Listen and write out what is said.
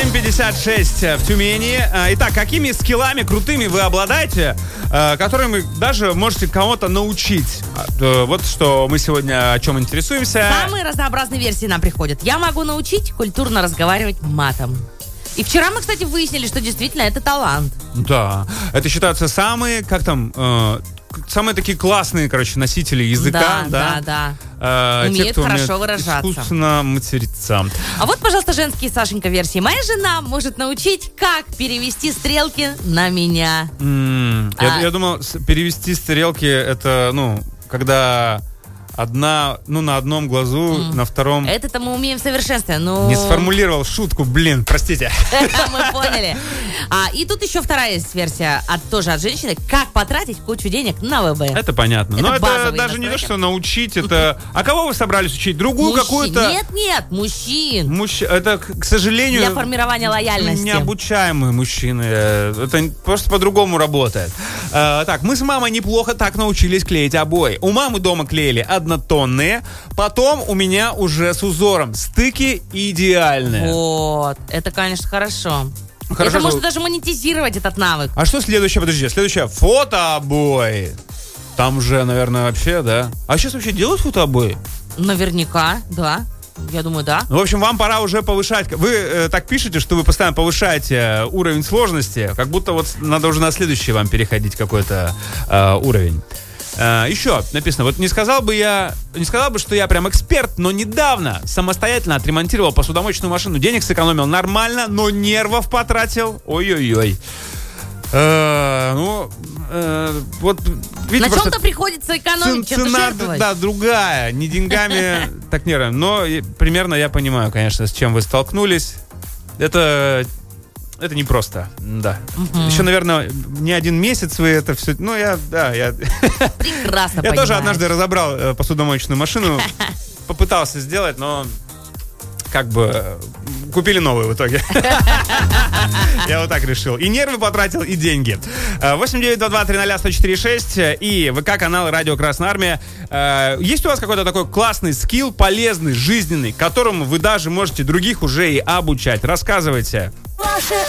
7:56 в Тюмени. Итак, какими скиллами крутыми вы обладаете, которыми даже можете кого-то научить? Вот что мы сегодня о чем интересуемся. Самые разнообразные версии нам приходят. Я могу научить культурно разговаривать матом. И вчера мы, кстати, выяснили, что действительно это талант. Да, это считаются самые, самые такие классные, носители языка. Да. Умеют хорошо выражаться. Искусственно материться. А вот, пожалуйста, женские, Сашенька, версии. Моя жена может научить, как перевести стрелки на меня. Я думал, перевести стрелки, это, когда одна, на одном глазу, на втором... Это-то мы умеем в совершенстве, Не сформулировал шутку, простите. Мы поняли. И тут еще вторая есть версия, тоже от женщины, как потратить кучу денег на ВБ. Это понятно. Но это даже не то, что научить, это... А кого вы собрались учить? Другую какую-то... Нет, мужчин. Это, к сожалению... Для формирования лояльности. Необучаемые мужчины. Это просто по-другому работает. Так, мы с мамой неплохо так научились клеить обои. У мамы дома клеили однотонные, потом у меня уже с узором. Стыки идеальные. Вот, это, конечно, хорошо. Это можно даже монетизировать, этот навык. А что следующее? Подожди, следующее. Фотообои. Там же, наверное, вообще, да? А сейчас вообще делают фотообои? Наверняка, да. Я думаю, да. В общем, вам пора уже повышать. Вы так пишете, что вы постоянно повышаете уровень сложности, как будто вот надо уже на следующий вам переходить какой-то уровень. Еще написано, не сказал бы, что я прям эксперт, но недавно самостоятельно отремонтировал посудомоечную машину. Денег сэкономил нормально, но нервов потратил. Ой-ой-ой. Видите, на чем-то приходится экономить, чем-то жертвовать. Да, другая, не деньгами, так нервно. Но примерно я понимаю, конечно, с чем вы столкнулись. Это непросто, да. Еще, наверное, не один месяц вы это все... Прекрасно Я тоже однажды разобрал посудомоечную машину, попытался сделать, но купили новую в итоге. Я вот так решил. И нервы потратил, и деньги. 8-922-300-104-6 и ВК-канал Радио Красная Армия. Есть у вас какой-то такой классный скилл, полезный, жизненный, которому вы даже можете других уже и обучать? Рассказывайте.